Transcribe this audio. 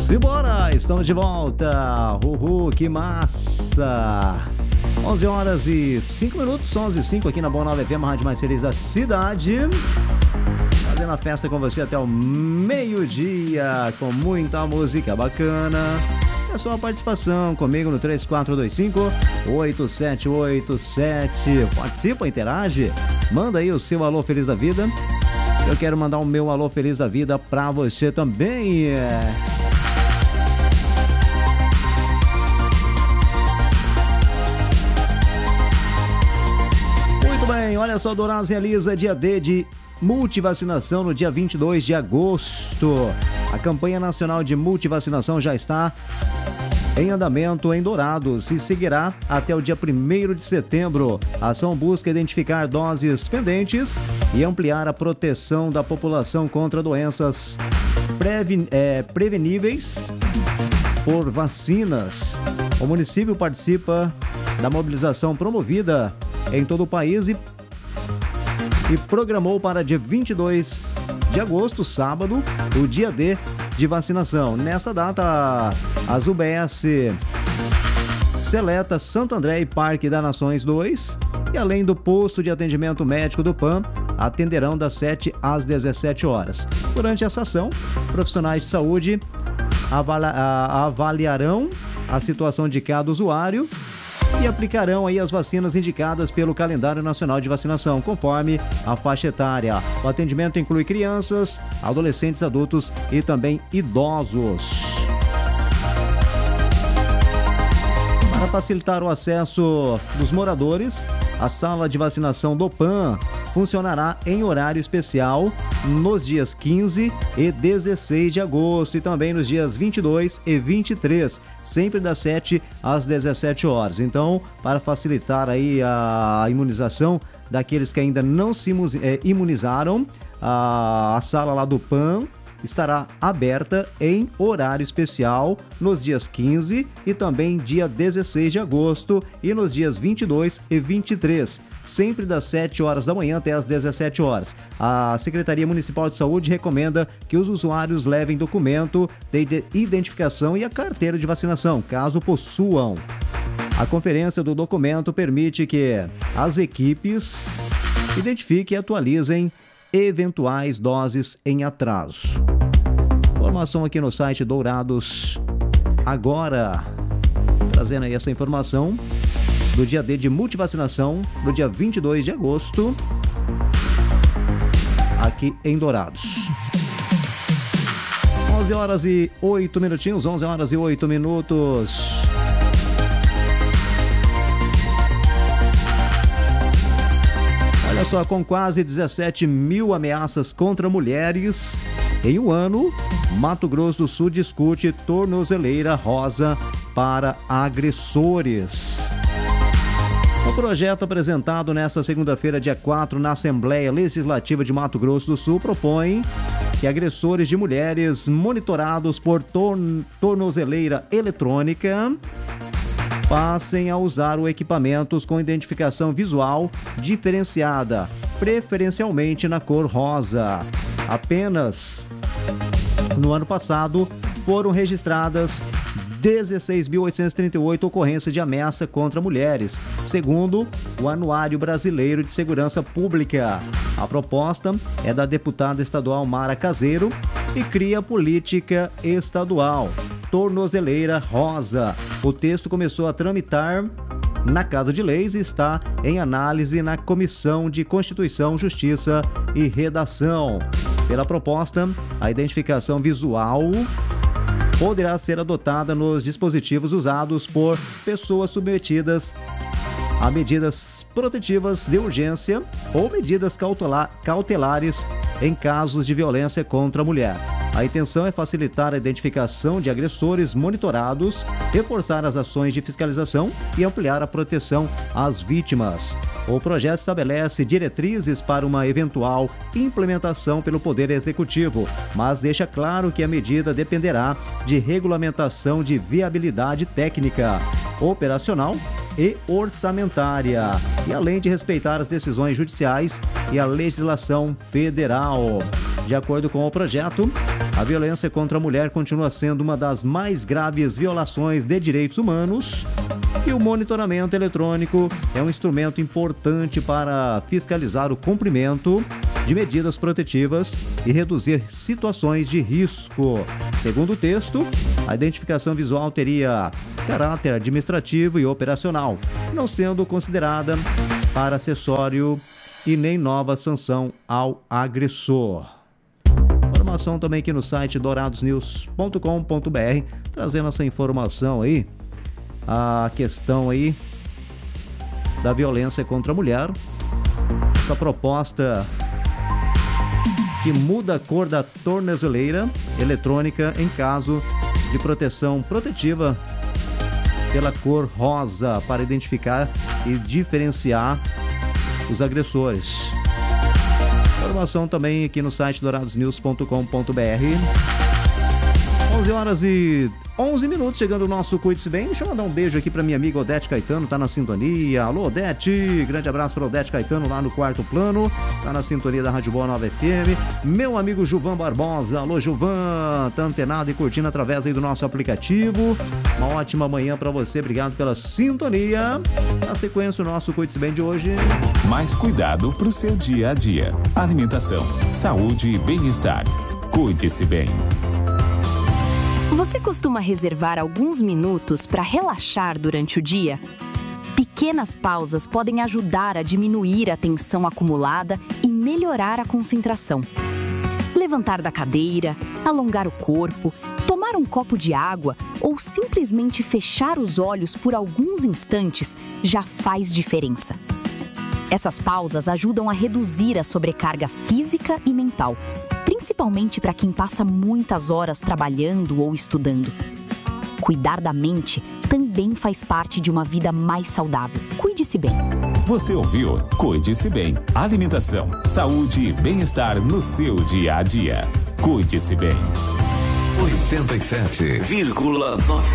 Simbora, estamos de volta. Uhul, que massa. 11 horas e 5 minutos, 11 e 5 aqui na Boa Nova FM, a rádio mais feliz da cidade. Fazendo a festa com você até o meio-dia, com muita música bacana. É a sua participação comigo no 3425-8787. Participa, interage, manda aí o seu alô feliz da vida. Eu quero mandar o meu alô feliz da vida pra você também. Muito bem, olha só, Dourados realiza dia D de multivacinação no dia 22 de agosto. A campanha nacional de multivacinação já está em andamento em Dourados e seguirá até o dia 1º de setembro. A ação busca identificar doses pendentes e ampliar a proteção da população contra doenças preveníveis por vacinas. O município participa da mobilização promovida em todo o país e programou para dia 22 de agosto, sábado, o dia D de vacinação. Nesta data, as UBS Seleta, Santo André e Parque das Nações 2, e além do posto de atendimento médico do PAN, atenderão das 7 às 17 horas. Durante essa ação, profissionais de saúde avaliarão a situação de cada usuário e aplicarão aí as vacinas indicadas pelo calendário nacional de vacinação, conforme a faixa etária. O atendimento inclui crianças, adolescentes, adultos e também idosos. Para facilitar o acesso dos moradores, a sala de vacinação do PAN funcionará em horário especial nos dias 15 e 16 de agosto e também nos dias 22 e 23, sempre das 7 às 17 horas. Então, para facilitar aí a imunização daqueles que ainda não se imunizaram, a sala lá do PAN estará aberta em horário especial nos dias 15 e também dia 16 de agosto e nos dias 22 e 23, sempre das 7 horas da manhã até as 17 horas. A Secretaria Municipal de Saúde recomenda que os usuários levem documento de identificação e a carteira de vacinação, caso possuam. A conferência do documento permite que as equipes identifiquem e atualizem eventuais doses em atraso. Informação aqui no site Dourados Agora, trazendo aí essa informação do dia D de multivacinação no dia 22 de agosto aqui em Dourados. 11 horas e 8 minutinhos, 11 horas e 8 minutos. Olha só, com quase 17 mil ameaças contra mulheres em um ano, Mato Grosso do Sul discute tornozeleira rosa para agressores. O projeto apresentado nesta segunda-feira, dia 4, na Assembleia Legislativa de Mato Grosso do Sul, propõe que agressores de mulheres monitorados por tornozeleira eletrônica passem a usar o equipamentos com identificação visual diferenciada, preferencialmente na cor rosa. Apenas no ano passado foram registradas 16.838 ocorrências de ameaça contra mulheres, segundo o Anuário Brasileiro de Segurança Pública. A proposta é da deputada estadual Mara Caseiro e cria política estadual tornozeleira rosa. O texto começou a tramitar na Casa de Leis e está em análise na Comissão de Constituição, Justiça e Redação. Pela proposta, a identificação visual poderá ser adotada nos dispositivos usados por pessoas submetidas a medidas protetivas de urgência ou medidas cautelares em casos de violência contra a mulher. A intenção é facilitar a identificação de agressores monitorados, reforçar as ações de fiscalização e ampliar a proteção às vítimas. O projeto estabelece diretrizes para uma eventual implementação pelo Poder Executivo, mas deixa claro que a medida dependerá de regulamentação de viabilidade técnica, operacional e orçamentária, e além de respeitar as decisões judiciais e a legislação federal. De acordo com o projeto, A violência contra a mulher continua sendo uma das mais graves violações de direitos humanos e o monitoramento eletrônico é um instrumento importante para fiscalizar o cumprimento de medidas protetivas e reduzir situações de risco. Segundo o texto, a identificação visual teria caráter administrativo e operacional, não sendo considerada para acessório e nem nova sanção ao agressor. Informação também aqui no site douradosnews.com.br, trazendo essa informação aí, a questão aí da violência contra a mulher. Essa proposta que muda a cor da tornozeleira eletrônica em caso de proteção protetiva pela cor rosa para identificar e diferenciar os agressores. Informação também aqui no site douradosnews.com.br. 11h11, chegando o nosso Cuide-se Bem. Deixa eu mandar um beijo aqui para minha amiga Odete Caetano, tá na sintonia. Alô, Odete, grande abraço para Odete Caetano lá no quarto plano, tá na sintonia da Rádio Boa Nova FM. Meu amigo Juvan Barbosa, alô Juvan, tá antenado e curtindo através aí do nosso aplicativo. Uma ótima manhã para você, obrigado pela sintonia. Na sequência, o nosso Cuide-se Bem de hoje. Mais cuidado pro seu dia a dia. Alimentação, saúde e bem-estar. Cuide-se bem. Você costuma reservar alguns minutos para relaxar durante o dia? Pequenas pausas podem ajudar a diminuir a tensão acumulada e melhorar a concentração. Levantar da cadeira, alongar o corpo, tomar um copo de água ou simplesmente fechar os olhos por alguns instantes já faz diferença. Essas pausas ajudam a reduzir a sobrecarga física e mental, principalmente para quem passa muitas horas trabalhando ou estudando. Cuidar da mente também faz parte de uma vida mais saudável. Cuide-se bem. Você ouviu? Cuide-se bem. Alimentação, saúde e bem-estar no seu dia a dia. Cuide-se bem. 87,9